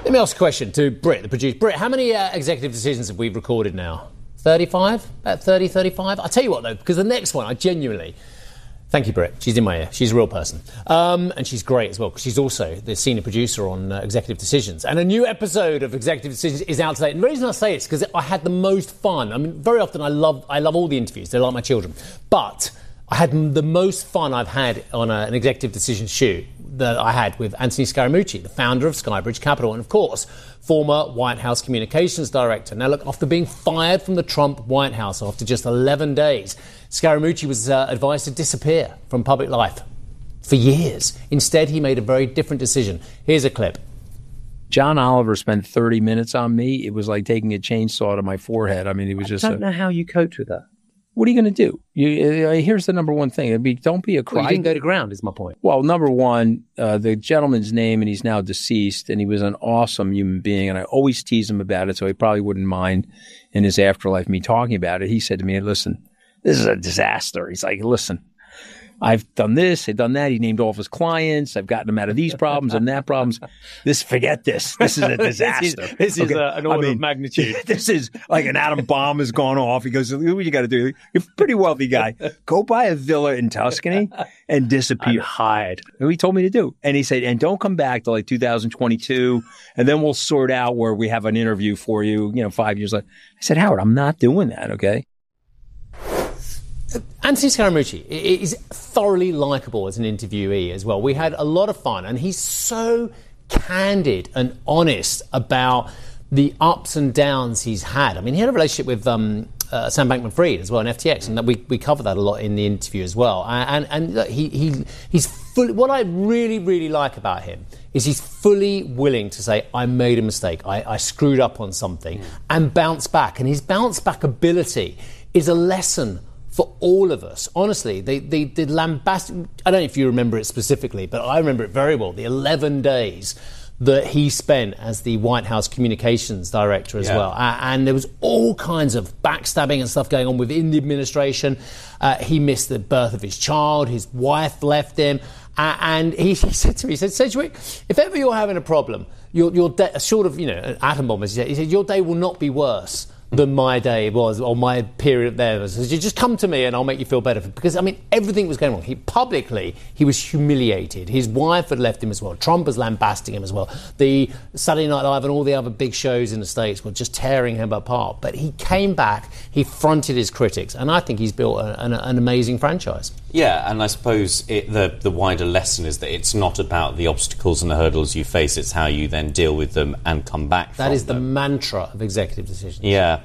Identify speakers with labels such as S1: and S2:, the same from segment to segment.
S1: Let me ask a question to Britt, the producer. Britt, how many executive decisions have we recorded now? 35? About 30, 35? I'll tell you what, though, because the next one, I genuinely... Thank you, Britt. She's in my ear. She's a real person. And she's great as well, because she's also the senior producer on Executive Decisions. And a new episode of Executive Decisions is out today. And the reason I say it is because I had the most fun. I mean, very often I love all the interviews. They're like my children. But I had the most fun I've had on an Executive Decisions shoot that I had with Anthony Scaramucci, the founder of Skybridge Capital, and of course, former White House communications director. Now look, after being fired from the Trump White House after just 11 days, Scaramucci was advised to disappear from public life for years. Instead, he made a very different decision. Here's a clip.
S2: John Oliver spent 30 minutes on me. It was like taking a chainsaw to my forehead. I mean, it was just...
S3: I don't know how you cope with that.
S2: What are you going to do? Here's the number one thing. Don't be a cry.
S3: Well, you didn't go to ground, is my point.
S2: Well, number one, the gentleman's name, and he's now deceased, and he was an awesome human being, and I always tease him about it, so he probably wouldn't mind in his afterlife me talking about it. He said to me, listen, this is a disaster. He's like, listen, I've done this, I've done that. He named all of his clients. I've gotten them out of these problems and that problems. Forget this. This is a disaster.
S3: this is an order of magnitude.
S2: This is like an atom bomb has gone off. He goes, what you got to do? You're a pretty wealthy guy. Go buy a villa in Tuscany and disappear.
S3: And hide.
S2: And he told me to do. And he said, and don't come back till like 2022. And then we'll sort out where we have an interview for you, 5 years later. I said, Howard, I'm not doing that, okay?
S1: Anthony Scaramucci is thoroughly likeable as an interviewee as well. We had a lot of fun, and he's so candid and honest about the ups and downs he's had. I mean, he had a relationship with Sam Bankman-Fried as well in FTX, and we cover that a lot in the interview as well. And look, he's fully, what I really, really like about him is he's fully willing to say, I made a mistake, I screwed up on something, and bounce back. And his bounce back ability is a lesson for all of us. Honestly, they lambasted, I don't know if you remember it specifically, but I remember it very well, the 11 days that he spent as the White House communications director as well. And there was all kinds of backstabbing and stuff going on within the administration. He missed the birth of his child. His wife left him. And he said to me, he said, Sedgwick, if ever you're having a problem, your day, sort of, an atom bomb, he said, your day will not be worse than my day was, or my period there. So you just come to me and I'll make you feel better. Because, I mean, everything was going wrong. He was humiliated. His wife had left him as well. Trump was lambasting him as well. The Saturday Night Live and all the other big shows in the States were just tearing him apart. But he came back, he fronted his critics, and I think he's built an amazing franchise.
S4: Yeah, and I suppose the wider lesson is that it's not about the obstacles and the hurdles you face, it's how you then deal with them and come back from them.
S1: That is the mantra of Executive Decisions.
S4: Yeah.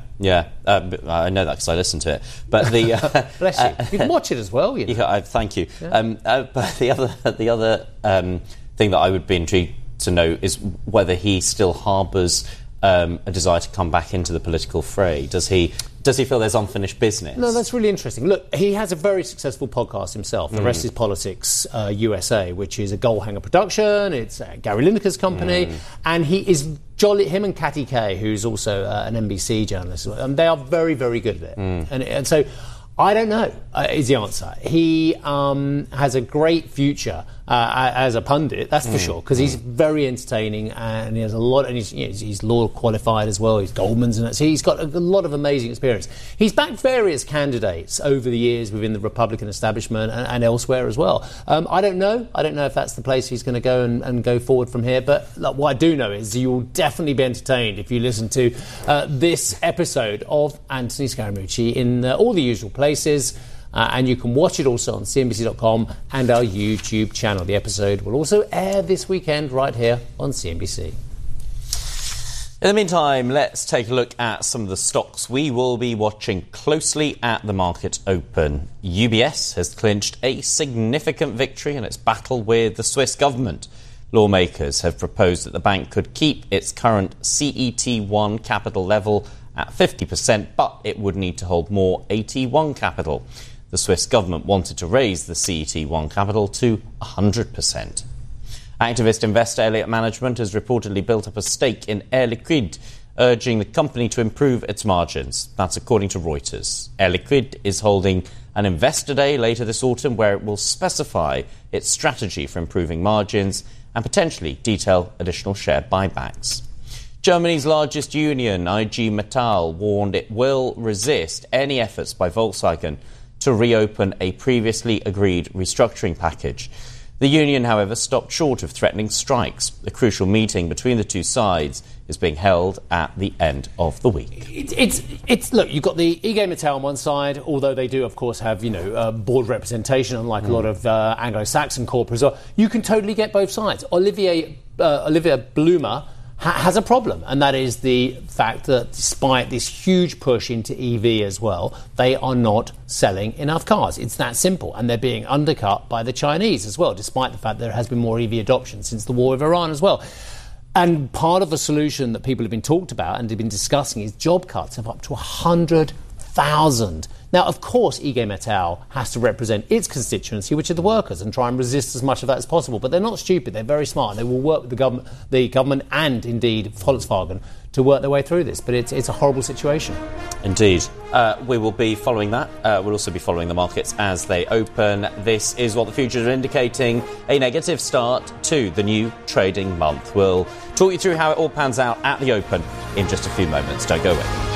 S4: I know that because I listened to it. But the
S1: bless you. You can watch it as well.
S4: Thank you.
S1: Yeah.
S4: But the other thing that I would be intrigued to know is whether he still harbours a desire to come back into the political fray. Does he feel there's unfinished business?
S1: No, that's really interesting. Look, he has a very successful podcast himself, The Rest is Politics USA, which is a Goalhanger production. It's Gary Lineker's company. And he is jolly, him and Katty Kay, who's also an NBC journalist, and they are very, very good at it. And so I don't know, is the answer. He has a great future as a pundit, that's for sure, because he's very entertaining and he has a lot, and he's law qualified as well. He's Goldman's, and so he's got a lot of amazing experience. He's backed various candidates over the years within the Republican establishment and elsewhere as well. I don't know if that's the place he's going to go and go forward from here. But what I do know is you'll definitely be entertained if you listen to this episode of Anthony Scaramucci in all the usual places. And you can watch it also on CNBC.com and our YouTube channel. The episode will also air this weekend right here on CNBC.
S4: In the meantime, let's take a look at some of the stocks we will be watching closely at the market open. UBS has clinched a significant victory in its battle with the Swiss government. Lawmakers have proposed that the bank could keep its current CET1 capital level at 50%, but it would need to hold more AT1 capital. The Swiss government wanted to raise the CET1 capital to 100%. Activist investor Elliott Management has reportedly built up a stake in Air Liquide, urging the company to improve its margins. That's according to Reuters. Air Liquide is holding an investor day later this autumn where it will specify its strategy for improving margins and potentially detail additional share buybacks. Germany's largest union, IG Metall, warned it will resist any efforts by Volkswagen to reopen a previously agreed restructuring package. The union, however, stopped short of threatening strikes. A crucial meeting between the two sides is being held at the end of the week.
S1: Look, you've got the IG Metall on one side, although they do, of course, have, board representation, unlike a lot of Anglo-Saxon corporates as well. You can totally get both sides. Olivia Blumer has a problem, and that is the fact that despite this huge push into EV as well, they are not selling enough cars. It's that simple, and they're being undercut by the Chinese as well, despite the fact that there has been more EV adoption since the war with Iran as well. And part of a solution that people have been talked about and have been discussing is job cuts of up to 100,000. Now, of course, IG Metall has to represent its constituency, which are the workers, and try and resist as much of that as possible. But they're not stupid. They're very smart. They will work with the government and, indeed, Volkswagen to work their way through this. But it's a horrible situation.
S4: Indeed. We will be following that. We'll also be following the markets as they open. This is what the futures are indicating, a negative start to the new trading month. We'll talk you through how it all pans out at the open in just a few moments. Don't go away.